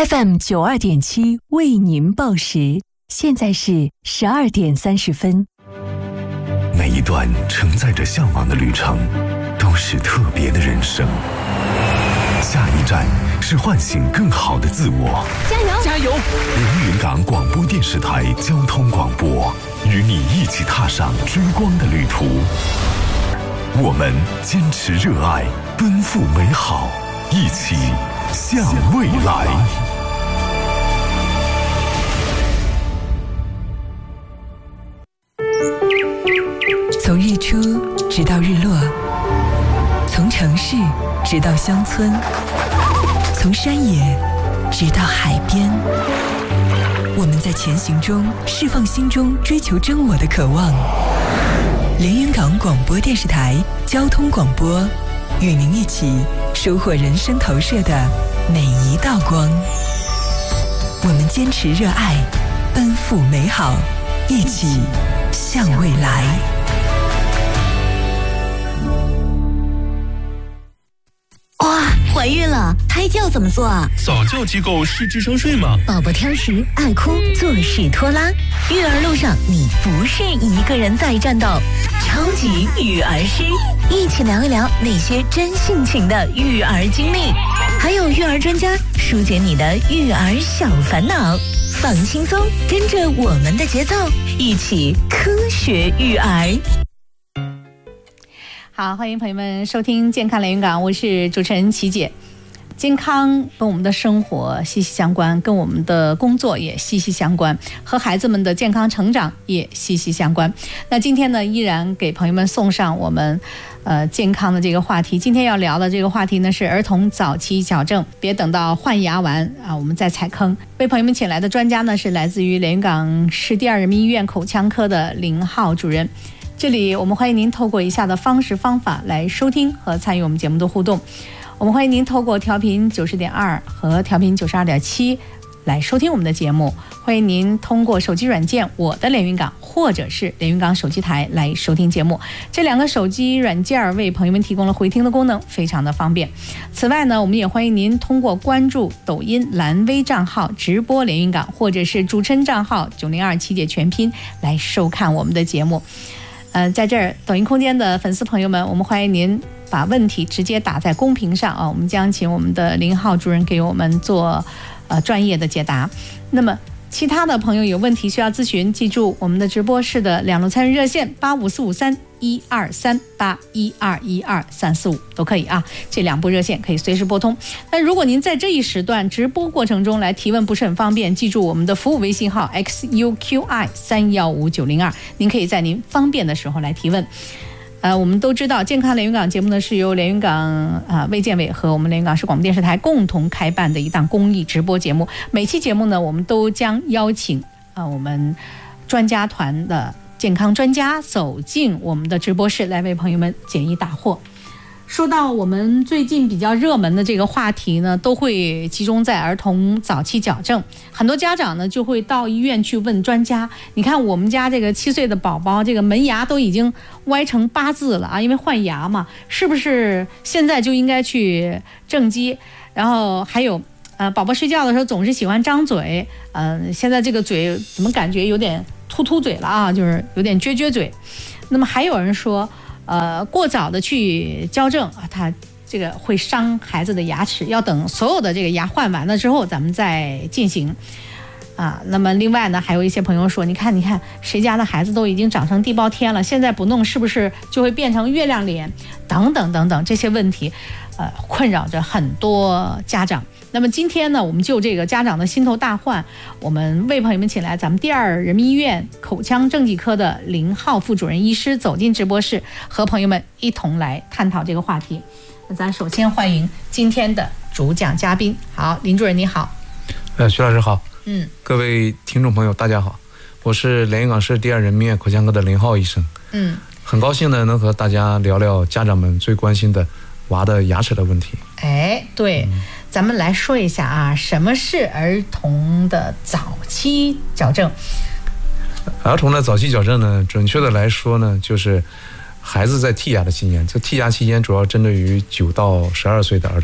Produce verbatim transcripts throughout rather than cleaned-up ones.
F M 九二点七为您报时，现在是十二点三十分。 每一段承载着向往的旅程，都是特别的人生。下一站是唤醒更好的自我。 加油！ 加油！ 连云港广播电视台交通广播，与你一起踏上追光的旅途。我们坚持热爱，奔赴美好，一起向未来。 从日出直到日落，从城市直到乡村，从山野直到海边，我们在前行中释放心中追求真我的渴望。连云港广播电视台交通广播，与您一起收获人生投射的每一道光。我们坚持热爱，奔赴美好，一起向未来。 哇，怀孕了，胎教怎么做啊？ 早教机构是智商税吗？ 宝宝挑食、爱哭、做事拖拉，育儿路上你不是一个人在战斗。超级育儿师，一起聊一聊那些真性情的育儿经历，还有育儿专家疏解你的育儿小烦恼。放轻松，跟着我们的节奏，一起科学育儿。 好，欢迎朋友们收听健康连云港，我是主持人琪姐。健康跟我们的生活息息相关，跟我们的工作也息息相关，和孩子们的健康成长也息息相关。那今天呢，依然给朋友们送上我们呃健康的这个话题。今天要聊的这个话题呢，是儿童早期矫正，别等到换牙完啊，我们再踩坑。为朋友们请来的专家呢，是来自于连云港市第二人民医院口腔科的林浩主任。这里我们欢迎您透过以下的方式方法来收听和参与我们节目的互动。我们欢迎您透过调频九十点二和调频九十二点七来收听我们的节目。欢迎您通过手机软件我的连云港或者是连云港手机台来收听节目。这两个手机软件为朋友们提供了回听的功能，非常的方便。此外呢，我们也欢迎您通过关注抖音蓝微账号直播连云港，或者是主持人账号九零二七姐全拼来收看我们的节目。呃，在这儿抖音空间的粉丝朋友们，我们欢迎您把问题直接打在公屏上啊，我们将请我们的林浩主任给我们做呃专业的解答。那么其他的朋友有问题需要咨询，记住我们的直播室的两路参与热线八五四五三一二三八一二一二三四五都可以啊，这两部热线可以随时拨通。那如果您在这一时段直播过程中来提问不是很方便，记住我们的服务微信号 X U Q I 三一五九零二，您可以在您方便的时候来提问。呃，我们都知道健康连云港节目呢是由连云港啊、呃、卫健委和我们连云港市广播电视台共同开办的一档公益直播节目。每期节目呢，我们都将邀请啊、呃、我们专家团的健康专家走进我们的直播室，来为朋友们解疑答惑。说到我们最近比较热门的这个话题呢，都会集中在儿童早期矫正。很多家长呢就会到医院去问专家，你看我们家这个七岁的宝宝，这个门牙都已经歪成八字了啊，因为换牙嘛，是不是现在就应该去正畸？然后还有呃，宝宝睡觉的时候总是喜欢张嘴，嗯、呃，现在这个嘴怎么感觉有点突突嘴了啊，就是有点撅撅嘴。那么还有人说，呃，过早的去矫正啊，它这个会伤孩子的牙齿，要等所有的这个牙换完了之后，咱们再进行啊。那么另外呢，还有一些朋友说，你看，你看，谁家的孩子都已经长成地包天了，现在不弄是不是就会变成月亮脸？等等等等，这些问题，呃，困扰着很多家长。那么今天呢，我们就这个家长的心头大患，我们为朋友们请来咱们第二人民医院口腔正畸科的林浩副主任医师走进直播室，和朋友们一同来探讨这个话题。那咱首先欢迎今天的主讲嘉宾。好，林主任你好。 呃，徐老师好。 嗯， 各位听众朋友大家好，我是连云港市第二人民医院口腔科的林浩医生。 嗯， 很高兴呢能和大家聊聊家长们最关心的娃的牙齿的问题。 哎，对。嗯，咱们来说一下啊，什么是儿童的早期矫正？ 儿童的早期矫正呢，准确的来说呢，就是孩子在剔牙的期间，这剔牙期间主要针对于九到十二岁的儿童，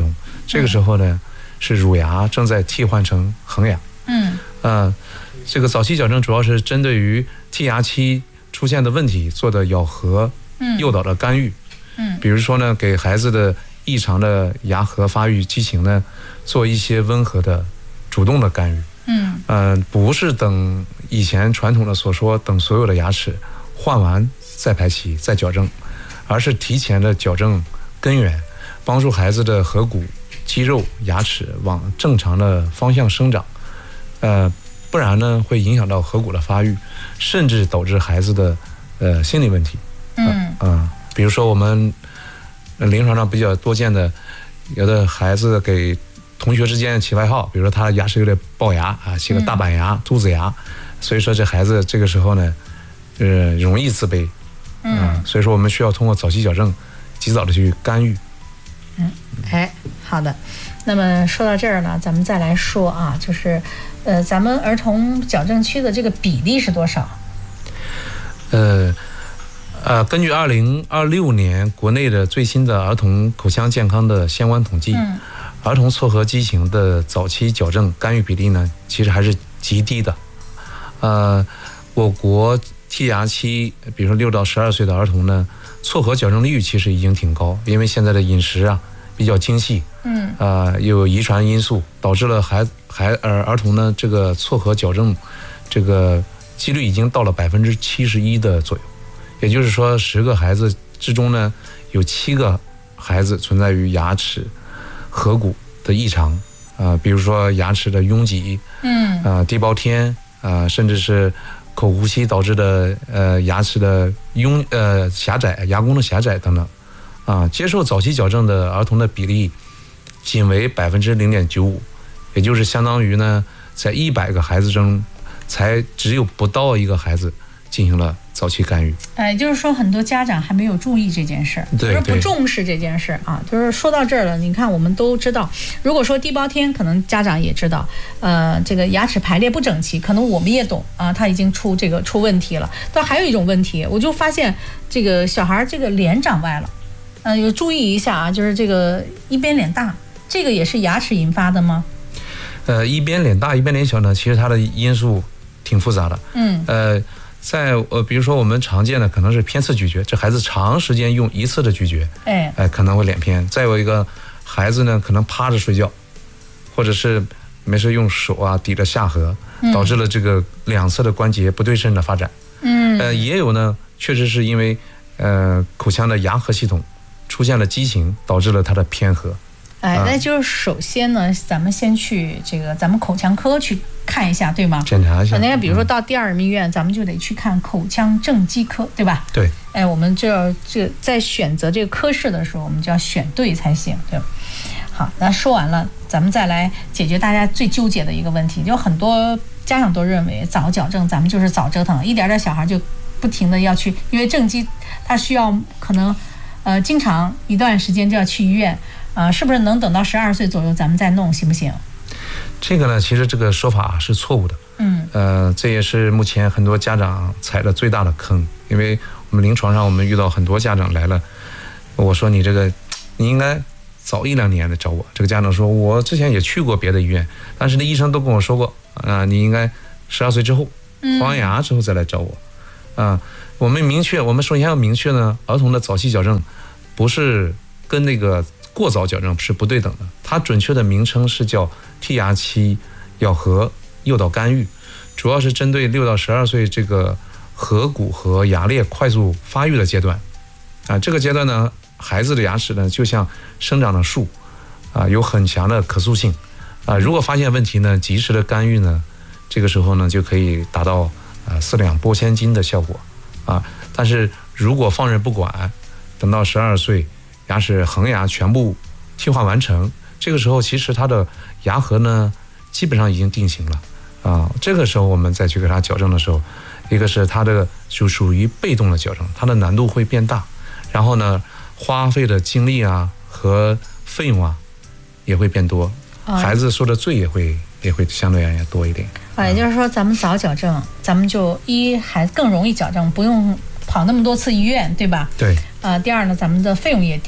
这个时候呢，是乳牙正在替换成恒牙。 嗯， 呃，这个早期矫正主要是针对于剔牙期出现的问题做的咬合、诱导的干预。嗯，比如说呢，给孩子的异常的牙颌发育畸形呢，做一些温和的、主动的干预。嗯，呃，不是等以前传统的所说，等所有的牙齿换完再排齐再矫正，而是提前的矫正根源，帮助孩子的颌骨、肌肉、牙齿往正常的方向生长。呃，不然呢，会影响到颌骨的发育，甚至导致孩子的呃心理问题。嗯嗯、呃，比如说我们临床上比较多见的，有的孩子给同学之间起外号，比如说他牙齿有点龅牙啊，起个大板牙、嗯、兔子牙，所以说这孩子这个时候呢，呃，容易自卑。嗯、呃，所以说我们需要通过早期矫正，及早的去干预。 嗯，哎，好的。那么说到这儿呢，咱们再来说啊，就是，呃，咱们儿童矫正区的这个比例是多少？ 呃，呃，根据二零二六年国内的最新的儿童口腔健康的相关统计，嗯、儿童错颌畸形的早期矫正干预比例呢，其实还是极低的。呃，我国剔牙期，比如说六到十二岁的儿童呢，错颌矫正率其实已经挺高，因为现在的饮食啊比较精细，嗯，啊、呃，有遗传因素，导致了孩孩儿儿童呢这个错颌矫正这个几率已经到了百分之七十一的左右，也就是说，十个孩子之中呢，有七个孩子存在于牙齿、颌骨的异常，啊、呃，比如说牙齿的拥挤，嗯，啊、呃，地包天，啊、呃，甚至是口呼吸导致的呃牙齿的拥呃狭窄、牙弓的狭窄等等。啊，接受早期矫正的儿童的比例仅为百分之零点九五，也就是相当于呢，在一百个孩子中，才只有不到一个孩子进行了早期干预。 哎，就是说很多家长还没有注意这件事，就是不重视这件事啊。就是说到这儿了，你看我们都知道，如果说地包天，可能家长也知道，呃，这个牙齿排列不整齐，可能我们也懂啊，他已经出这个出问题了。但还有一种问题，我就发现这个小孩这个脸长歪了。呃，有注意一下啊，就是这个一边脸大，这个也是牙齿引发的吗？ 呃，一边脸大一边脸小呢，其实它的因素挺复杂的。嗯，呃，在呃，比如说我们常见的可能是偏侧咀嚼，这孩子长时间用一侧的咀嚼，哎，哎、呃，可能会脸偏。再有一个孩子呢，可能趴着睡觉，或者是没事用手啊抵着下颌，导致了这个两侧的关节不对称的发展。嗯，呃，也有呢，确实是因为呃口腔的牙颌系统出现了畸形，导致了它的偏颌。 哎，那就是首先呢，咱们先去这个咱们口腔科去看一下，对吗？ 检查一下。 那比如说到第二名医院，咱们就得去看口腔正畸科，对吧？ 对。 哎，我们这这在选择这个科室的时候，我们就要选对才行，对吧？好，那说完了，咱们再来解决大家最纠结的一个问题，就很多家长都认为早矫正咱们就是早折腾，一点点小孩就不停的要去，因为正畸它需要可能。呃，经常一段时间就要去医院，呃，是不是能等到十二岁左右咱们再弄，行不行？ 这个呢，其实这个说法是错误的。嗯，呃，这也是目前很多家长踩的最大的坑，因为我们临床上我们遇到很多家长来了，我说你这个你应该早一两年来找我。这个家长说，我之前也去过别的医院，但是那医生都跟我说过，啊、呃，你应该十二岁之后换完牙之后再来找我，啊、呃。我们明确，我们首先要明确呢，儿童的早期矫正不是跟那个过早矫正是不对等的，它准确的名称是叫剔牙期咬颌诱导干预，主要是针对六到十二岁这个颌骨和牙列快速发育的阶段。啊，这个阶段呢，孩子的牙齿呢就像生长的树，啊，有很强的可塑性。啊，如果发现问题呢，及时的干预呢，这个时候呢就可以达到啊四两拨千斤的效果。啊，但是如果放任不管，等到十二岁，牙齿恒牙全部替换完成，这个时候其实它的牙颌呢，基本上已经定型了啊。这个时候我们再去给它矫正的时候，一个是它的就属于被动的矫正，它的难度会变大，然后呢，花费的精力啊和费用啊也会变多，孩子受的罪也会也会相对而言多一点。 啊，也就是说，咱们早矫正，咱们就一还更容易矫正，不用跑那么多次医院，对吧？ 对。 呃，第二呢，咱们的费用也低，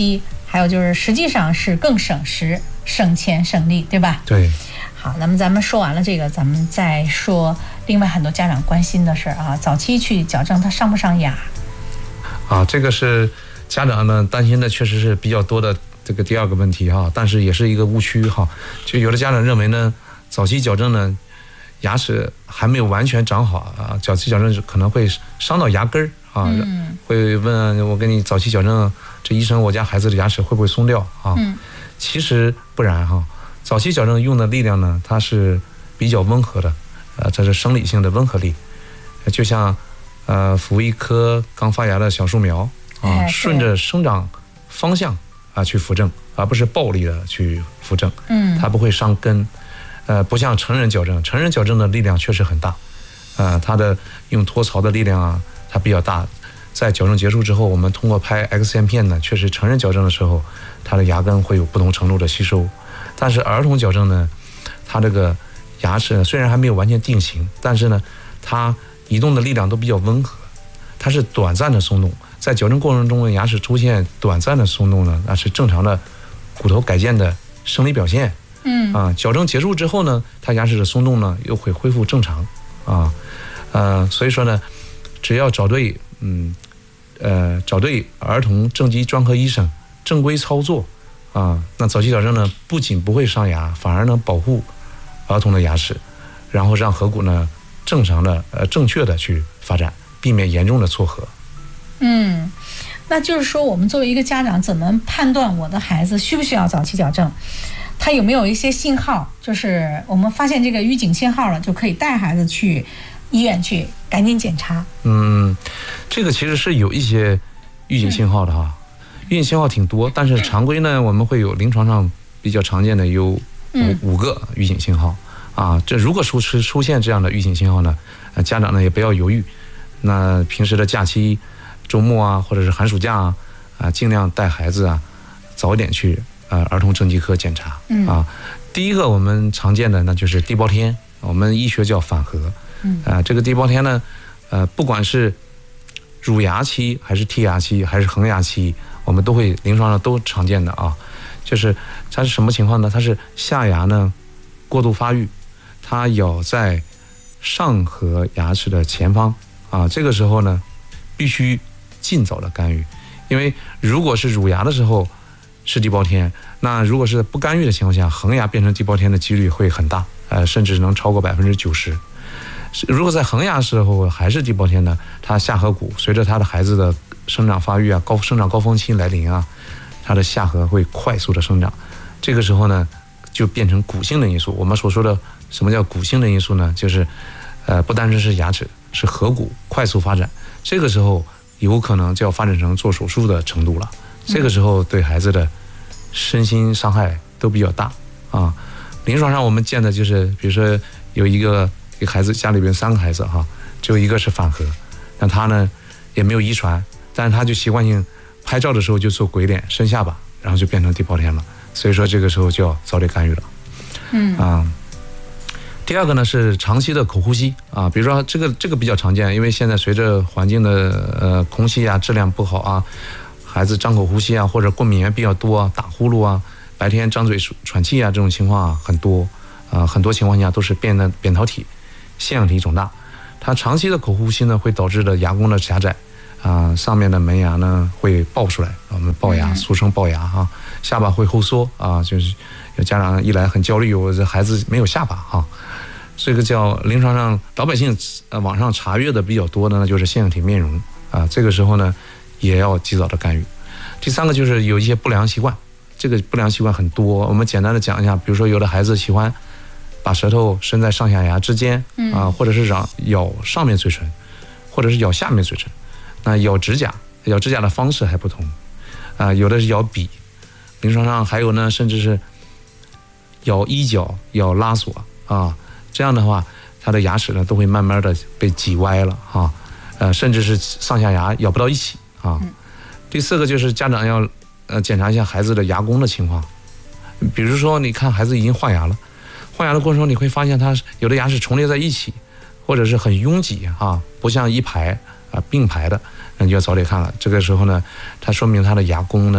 还有就是实际上是更省时、省钱、省力，对吧？ 对。 好，那么咱们说完了这个，咱们再说另外很多家长关心的事儿啊，早期去矫正它上不上牙？ 啊，这个是家长呢担心的，确实是比较多的这个第二个问题哈，但是也是一个误区哈。就有的家长认为呢，早期矫正呢，牙齿还没有完全长好啊，早期矫正可能会伤到牙根儿啊，嗯、会问我给你早期矫正，这医生我家孩子的牙齿会不会松掉啊？嗯、其实不然哈。早期矫正用的力量呢，它是比较温和的，呃，这是生理性的温和力，就像呃扶一棵刚发芽的小树苗啊，顺着生长方向啊去扶正，而不是暴力的去扶正，嗯，它不会伤根，呃，不像成人矫正，成人矫正的力量确实很大，呃，它的用托槽的力量啊，它比较大，在矫正结束之后，我们通过拍 X 线片呢，确实成人矫正的时候，它的牙根会有不同程度的吸收。但是儿童矫正呢，它这个牙齿虽然还没有完全定型，但是呢，它移动的力量都比较温和，它是短暂的松动。在矫正过程中呢，牙齿出现短暂的松动呢，那是正常的骨头改建的生理表现。嗯啊，矫正结束之后呢，它牙齿的松动呢又会恢复正常啊，呃，所以说呢，只要找对嗯呃找对儿童正畸专科医生，正规操作。啊，那早期矫正呢，不仅不会伤牙，反而能保护儿童的牙齿，然后让颌骨呢正常的、呃正确的去发展，避免严重的错颌。 嗯，那就是说，我们作为一个家长，怎么判断我的孩子需不需要早期矫正？他有没有一些信号？就是我们发现这个预警信号了，就可以带孩子去医院去赶紧检查。嗯， 这个其实是有一些预警信号的哈。嗯预警信号挺多，但是常规呢，我们会有临床上比较常见的有五、嗯、五个预警信号啊。这如果出出现这样的预警信号呢，呃，家长呢也不要犹豫。那平时的假期、周末啊，或者是寒暑假啊，啊，尽量带孩子啊早点去呃儿童正畸科检查、嗯、啊。第一个我们常见的那就是地包天，我们医学叫反颌。嗯啊，这个地包天呢，呃，不管是乳牙期还是剔牙期还是恒牙期。我们都会临床上都常见的啊，就是它是什么情况呢？它是下牙呢过度发育，它咬在上颌牙齿的前方啊，这个时候呢必须尽早的干预，因为如果是乳牙的时候是地包天，那如果是不干预的情况下，恒牙变成地包天的几率会很大，呃，甚至能超过百分之九十。如果在恒牙时候还是地包天呢，它下颌骨随着它的孩子的生长发育啊，高生长高峰期来临啊，它的下颌会快速的生长，这个时候呢，就变成骨性的因素。我们所说的什么叫骨性的因素呢？就是，呃，不单纯是牙齿，是颌骨快速发展，这个时候有可能就要发展成做手术的程度了。这个时候对孩子的身心伤害都比较大啊。临床上我们见的就是，比如说有一个一个孩子，家里边三个孩子哈，只有一个是反颌，那他呢也没有遗传。但是他就习惯性拍照的时候就做鬼脸伸下巴，然后就变成地包天了，所以说这个时候就要早点干预了。嗯啊，第二个呢是长期的口呼吸啊，比如说这个这个比较常见，因为现在随着环境的呃空气啊质量不好啊，孩子张口呼吸啊或者过敏源比较多啊，打呼噜啊，白天张嘴喘气啊，这种情况啊很多啊，很多情况下都是扁的扁桃体腺样体肿大，它长期的口呼吸呢会导致的牙弓的狭窄。啊，上面的门牙呢会爆出来，我们龅牙，俗称龅牙哈、啊，下巴会后缩啊，就是有家长一来很焦虑，我这孩子没有下巴哈、啊，这个叫临床上老百姓呃网上查阅的比较多的呢，就是腺样体面容啊，这个时候呢也要及早的干预。第三个就是有一些不良习惯，这个不良习惯很多，我们简单的讲一下，比如说有的孩子喜欢把舌头伸在上下牙之间啊，或者是咬咬上面嘴唇，或者是咬下面嘴唇。那咬指甲，咬指甲的方式还不同，啊，有的是咬笔，临床上还有呢，甚至是咬衣角、咬拉锁啊，这样的话，他的牙齿呢都会慢慢的被挤歪了哈、啊，呃，甚至是上下牙咬不到一起啊。第四个就是家长要呃检查一下孩子的牙弓的情况，比如说你看孩子已经换牙了，换牙的过程中你会发现他有的牙齿重叠在一起，或者是很拥挤哈、啊，不像一排。啊，并排的，那你就要早点看了。这个时候呢，它说明它的牙弓呢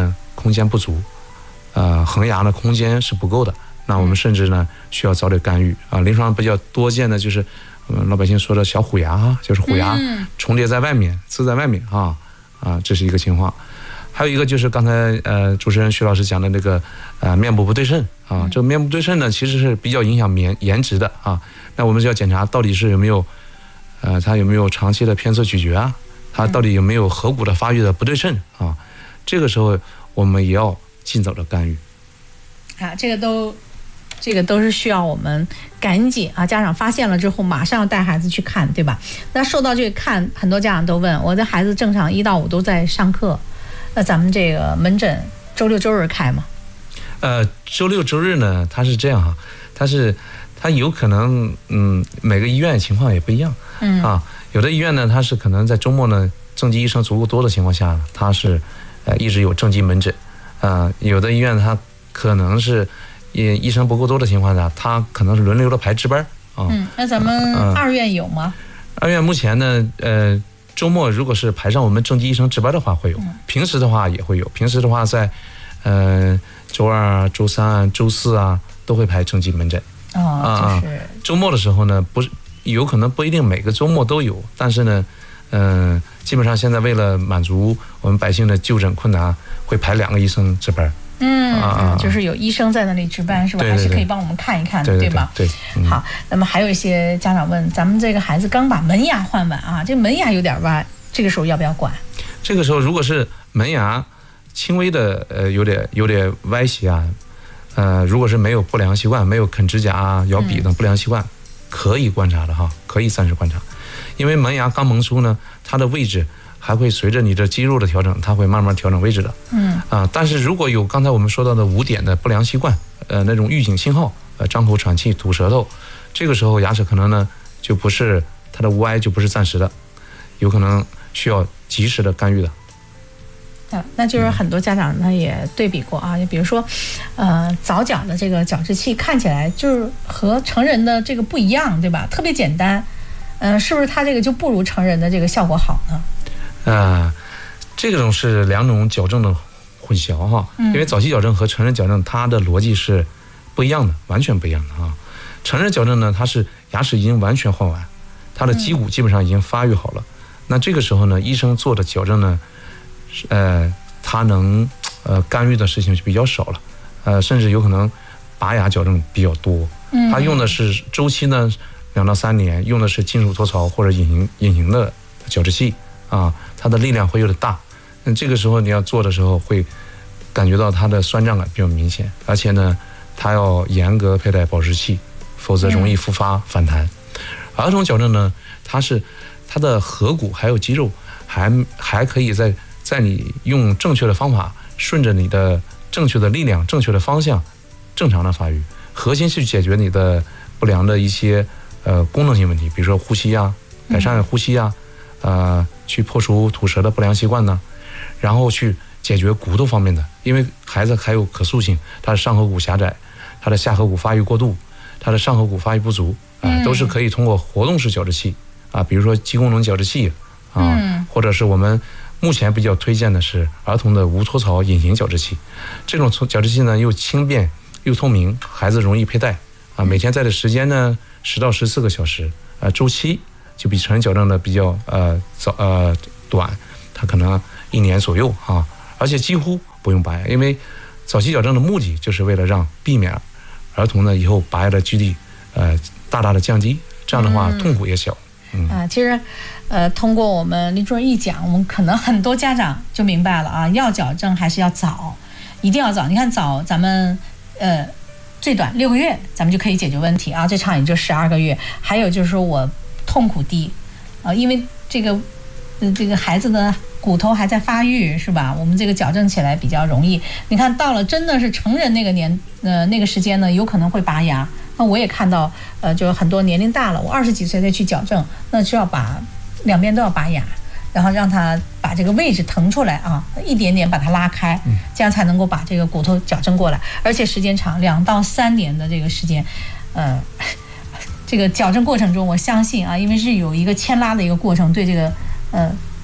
空间不足，呃，恒牙的空间是不够的，那我们甚至呢需要早点干预啊。临床上比较多见的就是，嗯，老百姓说的小虎牙啊，就是虎牙重叠在外面，刺在外面啊啊，这是一个情况。还有一个就是刚才呃主持人徐老师讲的那个呃面部不对称啊，这个面部不对称呢其实是比较影响颜颜值的啊。那我们就要检查到底是有没有呃它有没有长期的偏侧咀嚼啊，它到底有没有颌骨的发育的不对称啊。这个时候我们也要尽早的干预。 啊，这个都这个都是需要我们赶紧啊，家长发现了之后马上带孩子去看，对吧？那说到这个看，很多家长都问我的孩子正常一到五都在上课。那咱们这个门诊周六周日开吗？ 呃，周六周日呢，它是这样哈，它是它有可能，嗯，每个医院情况也不一样，嗯啊，有的医院呢，它是可能在周末呢，正畸医生足够多的情况下，它是呃一直有正畸门诊，呃，有的医院它可能是也医生不够多的情况下，它可能是轮流的排值班啊。 嗯，那咱们二院有吗？ 二院目前呢，呃。周末如果是排上我们正畸医生值班的话会有，平时的话也会有。平时的话在，呃，周二、周三、周四啊都会排正畸门诊。 哦， 啊，就是周末的时候呢，不是有可能不一定每个周末都有，但是呢，嗯、呃，基本上现在为了满足我们百姓的就诊困难，会排两个医生值班。 嗯啊，就是有医生在那里值班是吧？ 对对对， 还是可以帮我们看一看的， 对, 对, 对吧？ 对。嗯、 好，那么还有一些家长问，咱们这个孩子刚把门牙换完啊，这门牙有点歪，这个时候要不要管？ 这个时候如果是门牙轻微的呃有点有点歪斜啊，呃，如果是没有不良习惯，没有啃指甲啊、咬笔等不良习惯，嗯、可以观察的哈，可以暂时观察，因为门牙刚萌出呢，它的位置还会随着你的肌肉的调整，它会慢慢调整位置的。嗯啊，但是如果有刚才我们说到的五点的不良习惯，呃，那种预警信号，呃，张口喘气、吐舌头，这个时候牙齿可能呢就不是它的歪，就不是暂时的，有可能需要及时的干预的。 啊，那就是很多家长他也对比过啊，就比如说，呃，早矫的这个矫治器看起来就是和成人的这个不一样，对吧？特别简单，嗯、呃，是不是它这个就不如成人的这个效果好呢？ 啊、呃，这种是两种矫正的混淆哈，因为早期矫正和成人矫正它的逻辑是不一样的，完全不一样的啊。成人矫正呢，它是牙齿已经完全换完，它的基骨基本上已经发育好了，嗯、那这个时候呢，医生做的矫正呢，呃，他能呃干预的事情就比较少了，呃，甚至有可能拔牙矫正比较多。他用的是周期呢两到三年，用的是金属托槽或者隐形隐形的矫治器。啊，它的力量会有点大，那这个时候你要做的时候会感觉到它的酸胀感比较明显，而且呢，它要严格佩戴保湿器，否则容易复发反弹。儿童矫正呢，它是它的颌骨还有肌肉还还可以在在你用正确的方法，顺着你的正确的力量、正确的方向，正常的发育。核心是解决你的不良的一些呃功能性问题，比如说呼吸啊，改善呼吸啊。呃，去破除吐舌的不良习惯呢，然后去解决骨头方面的，因为孩子还有可塑性，他的上颌骨狭窄，他的下颌骨发育过度，他的上颌骨发育不足啊、呃，都是可以通过活动式矫治器啊，比如说肌功能矫治器啊，嗯、或者是我们目前比较推荐的是儿童的无托槽隐形矫治器，这种矫治器呢又轻便又透明，孩子容易佩戴啊，每天戴的时间呢十到十四个小时啊、呃，周期。就比成人矫正的比较呃早呃短，它可能一年左右啊，而且几乎不用拔牙，因为早期矫正的目的就是为了让避免儿童呢以后拔牙的几率呃大大的降低，这样的话痛苦也小。嗯啊，其实呃通过我们林主任一讲，我们可能很多家长就明白了啊，要矫正还是要早，一定要早。你看早咱们呃最短六个月咱们就可以解决问题啊，最长也就十二个月。还有就是说我痛苦低，呃，因为这个，呃，这个孩子的骨头还在发育，是吧？我们这个矫正起来比较容易。你看到了真的是成人那个年，呃，那个时间呢，有可能会拔牙。那我也看到，呃，就是很多年龄大了，我二十几岁再去矫正，那就要把两边都要拔牙，然后让他把这个位置腾出来啊，一点点把它拉开，这样才能够把这个骨头矫正过来，而且时间长，两到三年的这个时间，呃。这个矫正过程中，我相信啊，因为是有一个牵拉的一个过程，对这个呃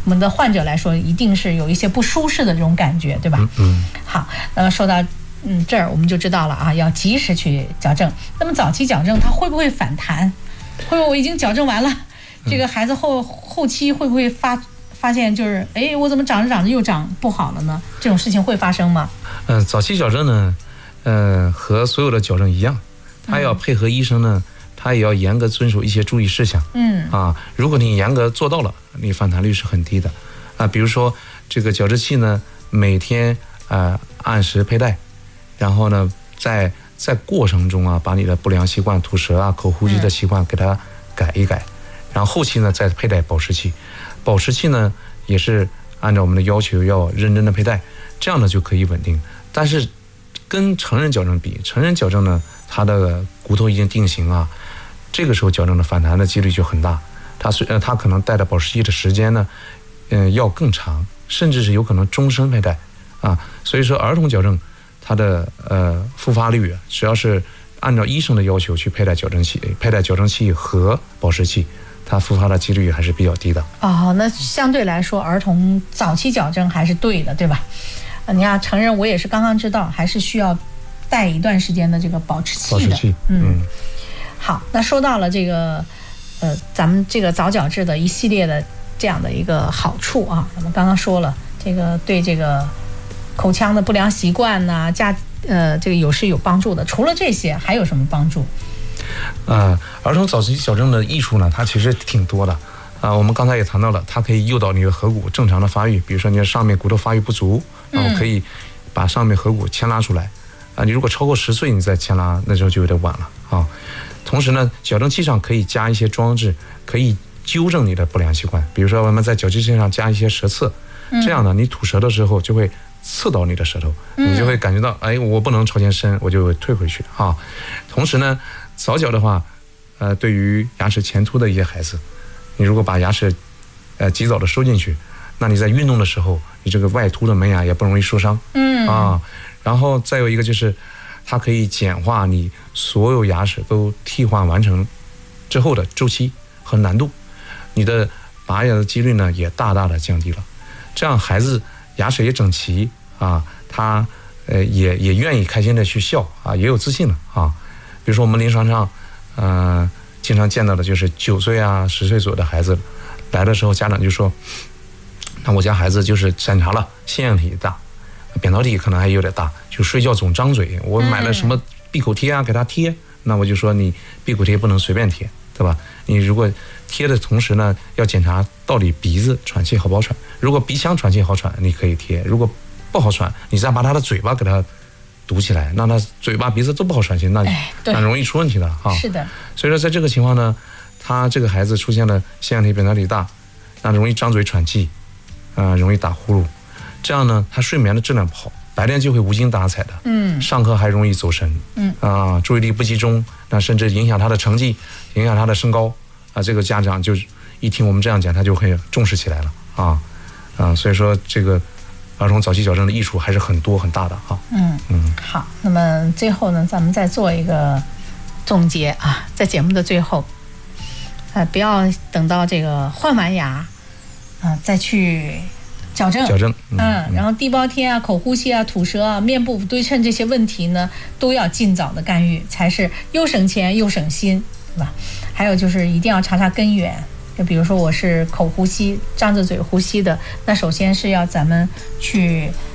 我们的患者来说，一定是有一些不舒适的这种感觉，对吧？ 嗯。嗯好，那么说到嗯这儿，我们就知道了啊，要及时去矫正。那么早期矫正它会不会反弹？会不会我已经矫正完了，这个孩子后后期会不会发发现就是哎，我怎么长着长着又长不好了呢？这种事情会发生吗？ 嗯、呃，早期矫正呢，呃，和所有的矫正一样，他要配合医生呢，他也要严格遵守一些注意事项。嗯啊，如果你严格做到了，你反弹率是很低的。啊，比如说这个矫治器呢，每天啊、呃、按时佩戴，然后呢，在在过程中啊，把你的不良习惯、吐舌啊、口呼吸的习惯给它改一改，然后后期呢再佩戴保持器，保持器呢也是按照我们的要求要认真的佩戴，这样呢就可以稳定。但是跟成人矫正比，成人矫正呢，它的骨头已经定型啊，这个时候矫正的反弹的几率就很大，它虽呃它可能戴的保持器的时间呢，嗯、呃、要更长，甚至是有可能终身佩戴啊。所以说儿童矫正它的呃复发率啊，只要是按照医生的要求去佩戴矫正器、佩戴矫正器和保持器，它复发的几率还是比较低的。 哦，那相对来说，儿童早期矫正还是对的，对吧？啊，你看成人我也是刚刚知道，还是需要戴一段时间的这个保持器的。 保持器，嗯。嗯好，那说到了这个，呃，咱们这个早矫治的一系列的这样的一个好处啊，我们刚刚说了，这个对这个口腔的不良习惯呐、啊，加呃这个有是有帮助的。除了这些，还有什么帮助？ 啊、呃，儿童早期矫正的益处呢，它其实挺多的啊、呃。我们刚才也谈到了，它可以诱导你的颌骨正常的发育，比如说你的上面骨头发育不足，然后可以把上面颌骨牵拉出来。啊，你如果超过十岁你再牵拉，那时候就有点晚了啊。同时呢，矫正器上可以加一些装置，可以纠正你的不良习惯。比如说，我们在矫正器上加一些舌刺，这样呢，你吐舌的时候就会刺到你的舌头，你就会感觉到，哎，我不能朝前伸，我就会退回去啊。同时呢，早矫的话，呃，对于牙齿前凸的一些孩子，你如果把牙齿，呃，及早的收进去，那你在运动的时候，你这个外凸的门牙也不容易受伤。嗯啊，然后再有一个就是，它可以简化你所有牙齿都替换完成之后的周期和难度，你的拔牙的几率呢也大大的降低了。这样孩子牙齿也整齐啊，他呃也也愿意开心的去笑啊，也有自信了啊。比如说我们临床上，呃，经常见到的就是九岁啊、十岁左右的孩子来的时候，家长就说，那我家孩子就是检查了腺样体大。扁桃体可能还有点大，就睡觉总张嘴。我买了什么闭口贴啊，给他贴，那我就说你闭口贴不能随便贴，对吧？你如果贴的同时呢，要检查到底鼻子喘气好不好喘。如果鼻腔喘气好喘，你可以贴；如果不好喘，你再把他的嘴巴给他堵起来，让他嘴巴、鼻子都不好喘气，那、哎、那容易出问题的哈。 是的。 所以说，在这个情况呢，他这个孩子出现了腺样体、扁桃体大，那容易张嘴喘气，啊、呃，容易打呼噜。这样呢，他睡眠的质量不好，白天就会无精打采的，嗯，上课还容易走神，嗯啊，注意力不集中，那甚至影响他的成绩，影响他的身高啊。这个家长就一听我们这样讲，他就会重视起来了啊啊。所以说，这个儿童早期矫正的益处还是很多很大的啊。 嗯嗯，好，那么最后呢，咱们再做一个总结啊，在节目的最后，呃，不要等到这个换完牙，啊、呃，再去。矫正， 矫正， 嗯，嗯然后地包贴啊、口呼吸啊、吐舌啊、面部不对称这些问题呢，都要尽早的干预，才是又省钱又省心，对吧？还有就是一定要查查根源，就比如说我是口呼吸、张着嘴呼吸的，那首先是要咱们去